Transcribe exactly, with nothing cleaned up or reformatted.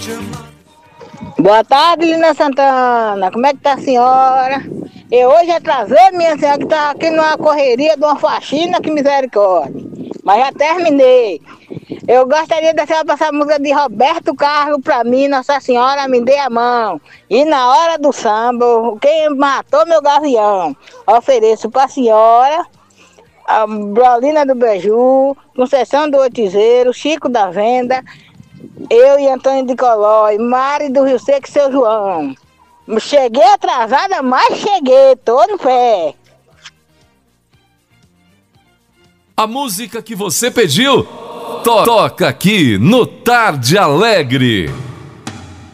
Boa tarde, Lina Santana. Como é que tá a senhora? Eu hoje atrasei, minha senhora, que tá aqui numa correria de uma faxina, que misericórdia. Mas já terminei. Eu gostaria de senhora passar a música de Roberto Carlos pra mim, Nossa Senhora me dê a mão. E na hora do samba, quem matou meu gavião? Ofereço pra senhora a Brolina do Beiju, Conceição do Oitizeiro, Chico da Venda, eu e Antônio de Colói, Mari do Rio Seco e seu João. Cheguei atrasada, mas cheguei, tô no pé. A música que você pediu, to- toca aqui no Tarde Alegre.